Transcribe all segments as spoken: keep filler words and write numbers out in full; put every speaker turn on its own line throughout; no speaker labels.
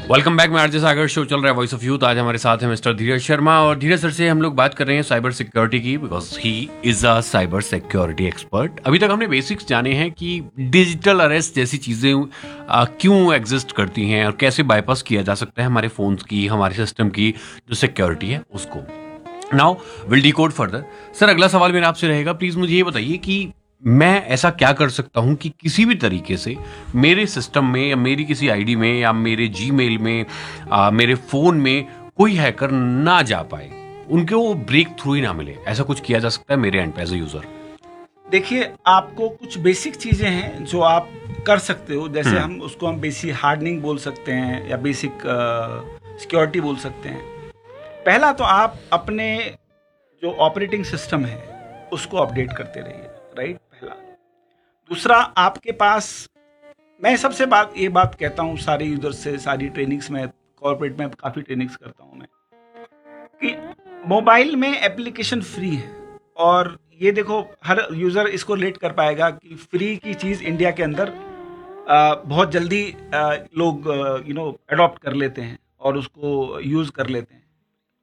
Welcome back. मैं RJ सागर, show चल रहा है वॉइस ऑफ यूथ। आज हमारे साथ है मिस्टर धीरज शर्मा और धीरज सर से हम लोग बात कर रहे हैं साइबर सिक्योरिटी की, because he is a cyber security expert. अभी तक हमने बेसिक्स जाने हैं कि डिजिटल अरेस्ट जैसी चीज़ें आ, क्यों एग्जिस्ट करती हैं और कैसे बाईपास किया जा सकता है हमारे फोन्स की, हमारे सिस्टम की जो सिक्योरिटी है उसको। Now will decode further. Sir, अगला सवाल मेरा आपसे रहेगा, प्लीज मुझे ये बताइए कि मैं ऐसा क्या कर सकता हूं कि किसी भी तरीके से मेरे सिस्टम में या मेरी किसी आईडी में या मेरे जीमेल में आ, मेरे फोन में कोई हैकर ना जा पाए, उनके वो ब्रेक थ्रू ही ना मिले। ऐसा कुछ किया जा सकता है मेरे एंड पे एज ए यूजर?
देखिए, आपको कुछ बेसिक चीजें हैं जो आप कर सकते हो, जैसे हम उसको हम बेसिक हार्डनिंग बोल सकते हैं या बेसिक सिक्योरिटी बोल सकते हैं। पहला तो आप अपने जो ऑपरेटिंग सिस्टम है उसको अपडेट करते रहिए, राइट। पहला। दूसरा, आपके पास, मैं सबसे बात ये बात कहता हूँ सारे यूजर से, सारी ट्रेनिंग्स में, कॉर्पोरेट में काफ़ी ट्रेनिंग्स करता हूँ मैं, कि मोबाइल में एप्लीकेशन फ्री है। और ये देखो, हर यूज़र इसको रिलेट कर पाएगा कि फ्री की चीज़ इंडिया के अंदर आ, बहुत जल्दी आ, लोग यू नो अडॉप्ट कर लेते हैं और उसको यूज़ कर लेते हैं।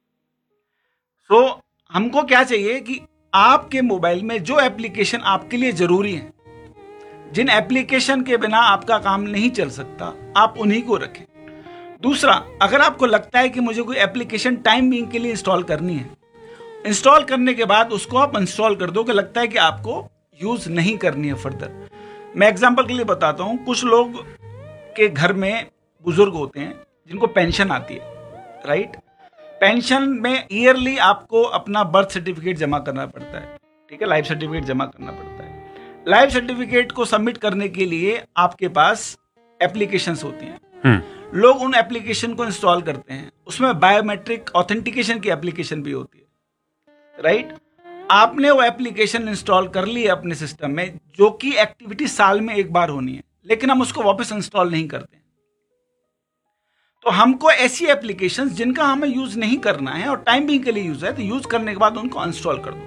सो so, हमको क्या चाहिए कि आपके मोबाइल में जो एप्लीकेशन आपके लिए ज़रूरी है, जिन एप्लीकेशन के बिना आपका काम नहीं चल सकता, आप उन्हीं को रखें। दूसरा, अगर आपको लगता है कि मुझे कोई एप्लीकेशन टाइम बीइंग के लिए इंस्टॉल करनी है, इंस्टॉल करने के बाद उसको आप इंस्टॉल कर दो कि लगता है कि आपको यूज़ नहीं करनी है फर्दर। मैं एग्जांपल के लिए बताता हूँ, कुछ लोग के घर में बुजुर्ग होते हैं जिनको पेंशन आती है, राइट। पेंशन में ईयरली आपको अपना बर्थ सर्टिफिकेट जमा करना पड़ता है, ठीक है, लाइफ सर्टिफिकेट जमा करना पड़ता है। लाइफ सर्टिफिकेट को सबमिट करने के लिए आपके पास एप्लीकेशंस होती हैं, लोग उन एप्लीकेशन को इंस्टॉल करते हैं, उसमें बायोमेट्रिक ऑथेंटिकेशन की एप्लीकेशन भी होती है, राइट। आपने वो एप्लीकेशन इंस्टॉल कर ली है अपने सिस्टम में, जो कि एक्टिविटी साल में एक बार होनी है, लेकिन हम उसको वापस इंस्टॉल नहीं करते। तो हमको ऐसी एप्लीकेशंस जिनका हमें यूज नहीं करना है और टाइम भी के लिए यूज है, तो यूज करने के बाद उनको अनइंस्टॉल कर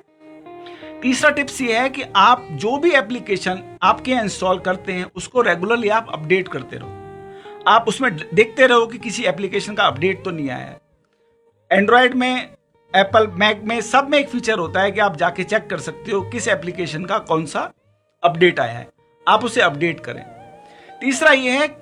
दो। तीसरा टिप्स ये है कि आप जो भी एप्लीकेशन आपके यहाँ इंस्टॉल करते हैं उसको रेगुलरली आप अपडेट करते रहो। आप उसमें देखते रहो कि किसी एप्लीकेशन का अपडेट तो नहीं आया है। एंड्रॉयड में, एप्पल, मैक में, सब में एक फीचर होता है कि आप जाके चेक कर सकते हो किस एप्लीकेशन का कौन सा अपडेट आया है, आप उसे अपडेट करें। तीसरा ये है,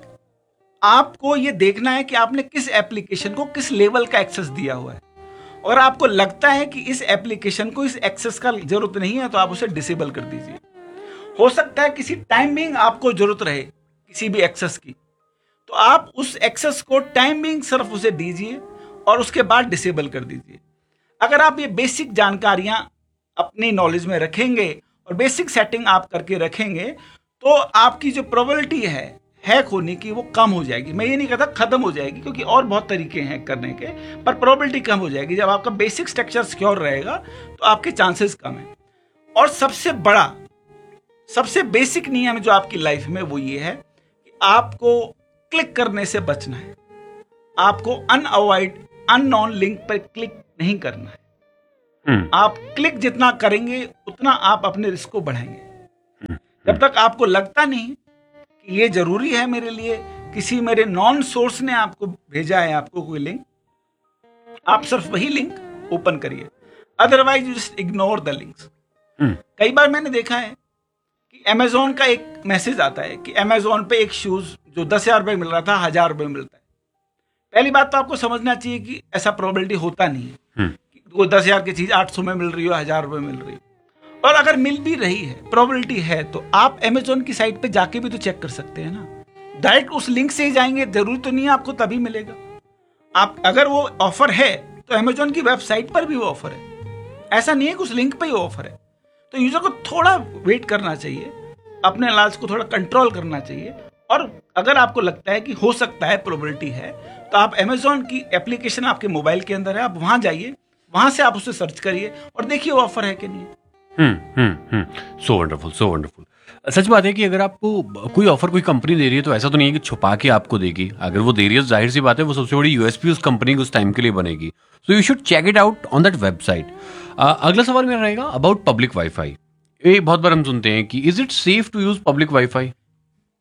आपको ये देखना है कि आपने किस एप्लीकेशन को किस लेवल का एक्सेस दिया हुआ है, और आपको लगता है कि इस एप्लीकेशन को इस एक्सेस का जरूरत नहीं है तो आप उसे डिसेबल कर दीजिए। हो सकता है किसी टाइमिंग आपको जरूरत रहे किसी भी एक्सेस की, तो आप उस एक्सेस को टाइमिंग सिर्फ उसे दीजिए और उसके बाद डिसेबल कर दीजिए। अगर आप ये बेसिक जानकारियां अपनी नॉलेज में रखेंगे और बेसिक सेटिंग आप करके रखेंगे, तो आपकी जो प्रोबेबिलिटी है हैक होने की वो कम हो जाएगी। मैं ये नहीं कहता खत्म हो जाएगी, क्योंकि और बहुत तरीके हैं करने के, पर प्रोबेबिलिटी कम हो जाएगी। जब आपका बेसिक स्ट्रक्चर सिक्योर रहेगा तो आपके चांसेस कम है। और सबसे बड़ा, सबसे बेसिक नियम जो आपकी लाइफ में वो ये है कि आपको क्लिक करने से बचना है। आपको अनअवॉइड अननोन लिंक पर क्लिक नहीं करना है। hmm. आप क्लिक जितना करेंगे उतना आप अपने रिस्क को बढ़ाएंगे। hmm. जब तक आपको लगता नहीं कि ये जरूरी है मेरे लिए, किसी मेरे नॉन सोर्स ने आपको भेजा है आपको कोई लिंक, आप सिर्फ वही लिंक ओपन करिए, otherwise you just ignore the links. कई बार मैंने देखा है कि अमेजोन का एक मैसेज आता है कि अमेजोन पे एक शूज जो दस हजार रुपये मिल रहा था हजार रुपये मिलता है। पहली बात तो आपको समझना चाहिए कि ऐसा प्रोबेबिलिटी होता नहीं है कि वो दस हजार की चीज आठ सौ में मिल रही हो, हजार रुपये मिल रही हो। और अगर मिल भी रही है, प्रोबेबिलिटी है, तो आप अमेजोन की साइट पे जाके भी तो चेक कर सकते हैं ना। डायरेक्ट उस लिंक से ही जाएंगे, जरूरी तो नहीं है आपको तभी मिलेगा। आप अगर वो ऑफर है तो अमेजोन की वेबसाइट पर भी वो ऑफर है, ऐसा नहीं है कि उस लिंक पे ही ऑफर है। तो यूजर को थोड़ा वेट करना चाहिए, अपने लालच को थोड़ा कंट्रोल करना चाहिए। और अगर आपको लगता है कि हो सकता है, प्रोबेबिलिटी है, तो आप अमेजोन की एप्लीकेशन आपके मोबाइल के अंदर है, आप वहां जाइए, वहां से आप उसे सर्च करिए और देखिए वो ऑफर है कि नहीं।
हम्म हम्म हम्म सो वंडरफुल, सो वंडरफुल। सच बात है कि अगर आपको कोई ऑफर कोई कंपनी दे रही है तो ऐसा तो नहीं है कि छुपा के आपको देगी। अगर वो दे रही है, जाहिर सी बात है वो सबसे बड़ी यूएसपी उस कंपनी को उस टाइम के लिए बनेगी। So you should check it out on that website. अगला सवाल मेरा रहेगा अबाउट पब्लिक वाईफाई। ये बहुत बार हम सुनते हैं कि is it safe to use public wifi?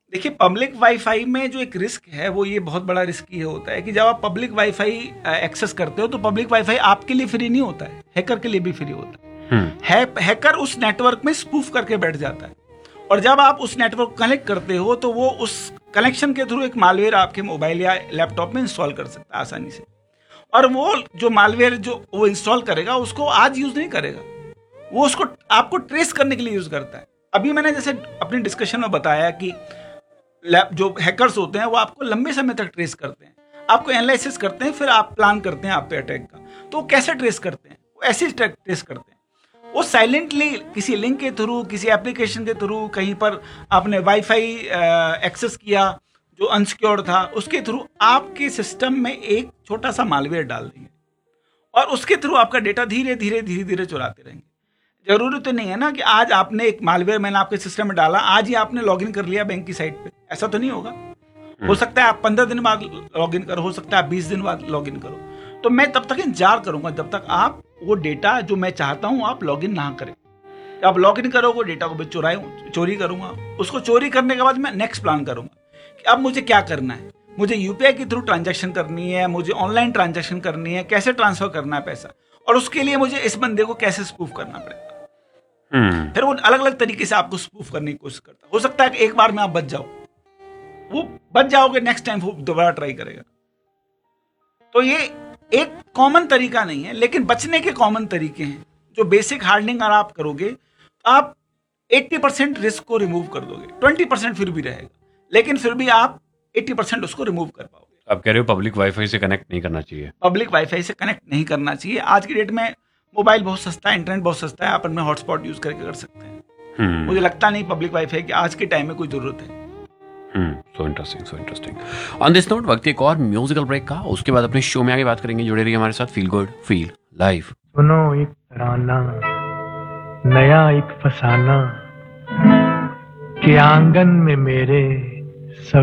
देखिए, पब्लिक वाईफाई में जो एक रिस्क है वो ये बहुत बड़ा रिस्क ये होता है कि जब आप पब्लिक वाईफाई एक्सेस करते हो तो पब्लिक वाईफाई आपके लिए फ्री नहीं होता है, हैकर के लिए भी फ्री होता है।
हम्म,
है हैकर उस नेटवर्क में स्पूफ करके बैठ जाता है, और जब आप उस नेटवर्क कनेक्ट करते हो तो वो उस कनेक्शन के थ्रू एक मालवेयर आपके मोबाइल या लैपटॉप में इंस्टॉल कर सकता है आसानी से। और वो जो मालवेयर जो वो इंस्टॉल करेगा उसको आज यूज नहीं करेगा, वो उसको आपको ट्रेस करने के लिए यूज करता है। अभी मैंने जैसे अपनी डिस्कशन में बताया कि लैब जो हैकर्स होते हैं वो आपको लंबे समय तक ट्रेस करते हैं, आपको एनालिसिस करते हैं, फिर आप प्लान करते हैं आप पे अटैक का। तो वो कैसे ट्रेस करते हैं? वो ऐसे ही ट्रेस करते हैं, वो साइलेंटली किसी लिंक के थ्रू, किसी एप्लीकेशन के थ्रू, कहीं पर आपने वाईफाई एक्सेस किया जो अनसिक्योर्ड था, उसके थ्रू आपके सिस्टम में एक छोटा सा मालवेयर डाल देंगे और उसके थ्रू आपका डेटा धीरे धीरे धीरे धीरे चुराते रहेंगे। जरूरी तो नहीं है ना कि आज आपने एक मालवेयर मैंने आपके सिस्टम में डाला, आज ही आपने लॉगिन कर लिया बैंक की साइट पे, ऐसा तो नहीं होगा। हो सकता है आप पंद्रह दिन बाद लॉगिन करो, हो सकता है आप बीस दिन बाद लॉगिन करो। तो मैं तब तक इंतजार करूंगा जब तक आप वो डेटा जो मैं चाहता हूं आप लॉगिन ना करें। आप लॉगिन करोगे डेटा को मैं चुराए चोरी करूंगा, उसको चोरी करने के बाद मैं नेक्स्ट प्लान करूंगा कि अब मुझे क्या करना है। मुझे यूपीआई के थ्रू ट्रांजैक्शन करनी है, मुझे ऑनलाइन ट्रांजैक्शन करनी है, कैसे ट्रांसफर करना है पैसा, और उसके लिए मुझे इस बंदे को कैसे स्पूफ करना पड़ेगा।
हम्म,
फिर वो अलग अलग तरीके से आपको स्पूफ करने की कोशिश करता है। हो सकता है कि एक बार में आप बच जाओ, वो बच जाओगे, नेक्स्ट टाइम वो दोबारा ट्राई करेगा। तो ये एक कॉमन तरीका नहीं है, लेकिन बचने के कॉमन तरीके हैं। जो बेसिक हार्डनिंग अगर आप करोगे तो आप अस्सी परसेंट रिस्क को रिमूव कर दोगे, बीस परसेंट फिर भी रहेगा, लेकिन फिर भी आप अस्सी परसेंट उसको रिमूव कर पाओगे।
आप कह रहे हो पब्लिक वाईफाई से कनेक्ट नहीं करना चाहिए।
पब्लिक वाईफाई से कनेक्ट नहीं करना चाहिए। आज की डेट में मोबाइल बहुत सस्ता है, इंटरनेट बहुत सस्ता है, आप उनमें हॉटस्पॉट यूज करके कर सकते हैं।
हम्म,
मुझे लगता नहीं पब्लिक वाईफाई की आज के टाइम में कोई जरूरत है।
हम्म, so interesting, so interesting. On this note वक्त एक और म्यूजिकल ब्रेक का, उसके बाद अपने शो में आगे बात करेंगे। जुड़े रहिए हमारे साथ। Feel good feel live.
सुनो एक तराना नया एक फसाना कि आंगन में मेरे